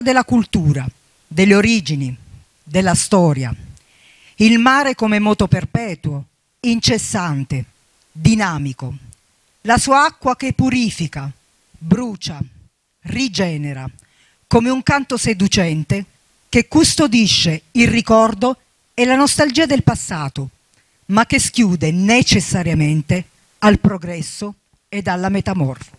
della cultura, delle origini, della storia. Il mare come moto perpetuo, incessante, dinamico. La sua acqua che purifica, brucia, rigenera, come un canto seducente che custodisce il ricordo e la nostalgia del passato, ma che schiude necessariamente al progresso ed alla metamorfosi.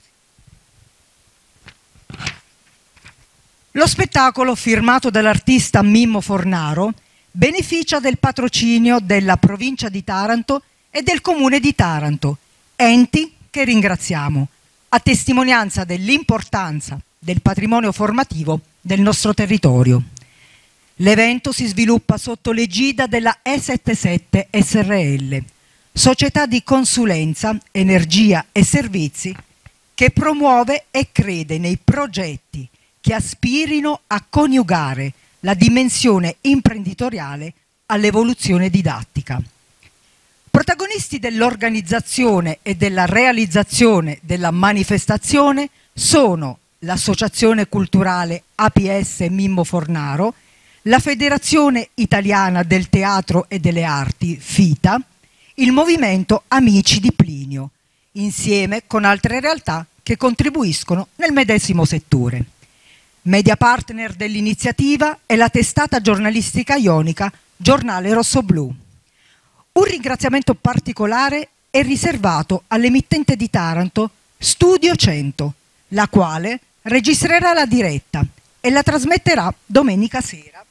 Lo spettacolo, firmato dall'artista Mimmo Fornaro, beneficia del patrocinio della provincia di Taranto e del comune di Taranto, enti che ringraziamo, a testimonianza dell'importanza del patrimonio formativo del nostro territorio. L'evento si sviluppa sotto l'egida della E77 SRL, società di consulenza, energia e servizi che promuove e crede nei progetti che aspirino a coniugare la dimensione imprenditoriale all'evoluzione didattica. Protagonisti dell'organizzazione e della realizzazione della manifestazione sono l'Associazione Culturale APS Mimmo Fornaro, la Federazione Italiana del Teatro e delle Arti, FITA, il Movimento Amici di Plinio, insieme con altre realtà che contribuiscono nel medesimo settore. Media partner dell'iniziativa è la testata giornalistica ionica Giornale Rossoblu. Un ringraziamento particolare è riservato all'emittente di Taranto Studio 100, la quale registrerà la diretta e la trasmetterà domenica sera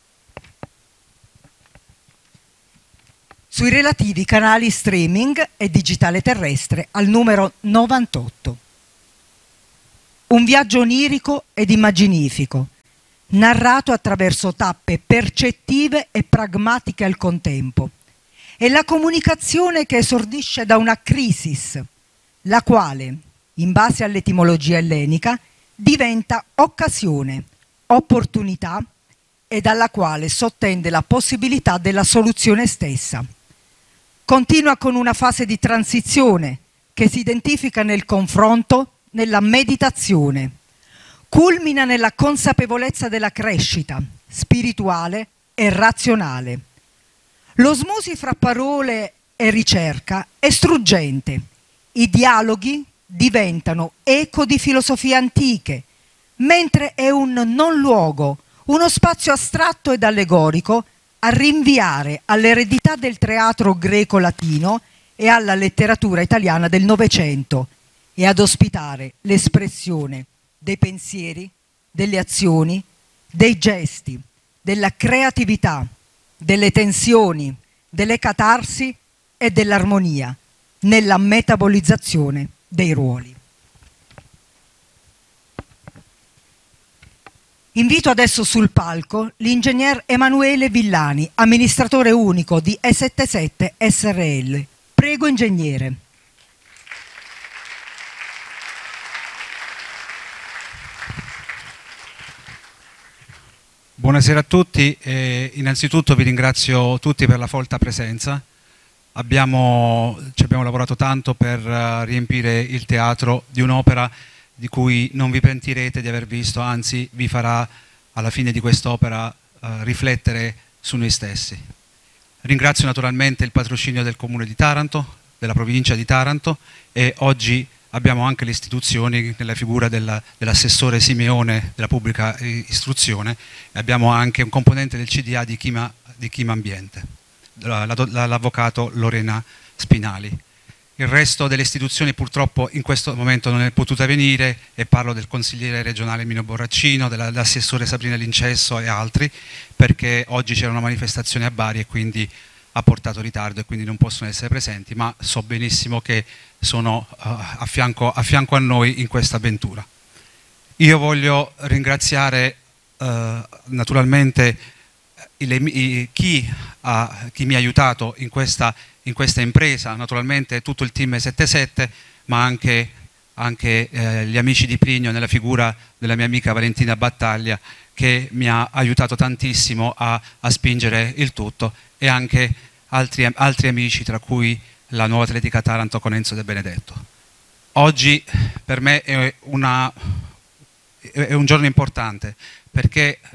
sui relativi canali streaming e digitale terrestre al numero 98. Un viaggio onirico ed immaginifico, narrato attraverso tappe percettive e pragmatiche al contempo. È la comunicazione che esordisce da una crisis, la quale, in base all'etimologia ellenica, diventa occasione, opportunità e dalla quale sottende la possibilità della soluzione stessa. Continua con una fase di transizione che si identifica nel confronto, nella meditazione, culmina nella consapevolezza della crescita spirituale e razionale. L'osmosi fra parole e ricerca è struggente. I dialoghi diventano eco di filosofie antiche, mentre è un non luogo, uno spazio astratto ed allegorico a rinviare all'eredità del teatro greco-latino e alla letteratura italiana del Novecento e ad ospitare l'espressione dei pensieri, delle azioni, dei gesti, della creatività, delle tensioni, delle catarsi e dell'armonia nella metabolizzazione dei ruoli. Invito adesso sul palco l'ingegner Emanuele Villani, amministratore unico di E77 SRL. Prego, ingegnere. Buonasera a tutti, innanzitutto vi ringrazio tutti per la folta presenza. Ci abbiamo lavorato tanto per riempire il teatro di un'opera di cui non vi pentirete di aver visto, anzi vi farà alla fine di quest'opera riflettere su noi stessi. Ringrazio naturalmente il patrocinio del Comune di Taranto, della provincia di Taranto, e oggi abbiamo anche le istituzioni nella figura dell'assessore Simeone della pubblica istruzione, e abbiamo anche un componente del CDA di Chima Ambiente, l'avvocato Lorena Spinali. Il resto delle istituzioni purtroppo in questo momento non è potuta venire, e parlo del consigliere regionale Mino Borraccino, dell'assessore Sabrina Lincesso e altri, perché oggi c'era una manifestazione a Bari e quindi ha portato ritardo e quindi non possono essere presenti, ma so benissimo che sono a fianco a noi in questa avventura. Io voglio ringraziare naturalmente chi mi ha aiutato in questa impresa, naturalmente tutto il team 77, ma anche gli amici di Plinio nella figura della mia amica Valentina Battaglia, che mi ha aiutato tantissimo a spingere il tutto, e anche altri amici, tra cui la Nuova Atletica Taranto con Enzo De Benedetto. Oggi per me è un giorno importante, perché